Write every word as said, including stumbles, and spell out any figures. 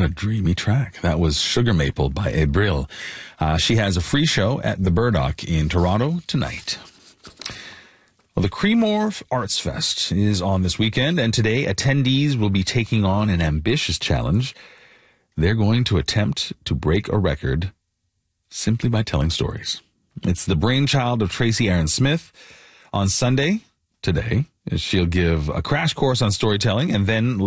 what a dreamy track. That was Sugar Maple by Abril. Uh, she has a free show at the Burdock in Toronto tonight. Well, the Creemore Arts Fest is on this weekend, and today attendees will be taking on an ambitious challenge. They're going to attempt to break a record simply by telling stories. It's the brainchild of Tracy Aaron Smith. On Sunday, today, she'll give a crash course on storytelling and then